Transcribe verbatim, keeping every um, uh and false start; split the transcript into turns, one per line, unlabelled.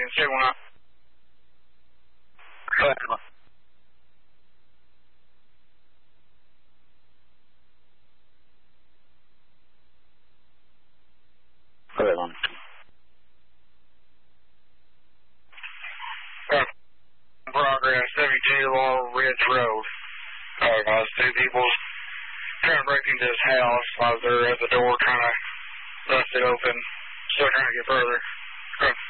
and signal out.
Correct. Correct.
Uh, progress, seventy-two Laurel Ridge Road. Uh, guys, two people trying to break into his house while they're at the door trying to bust it open. Still trying to get further.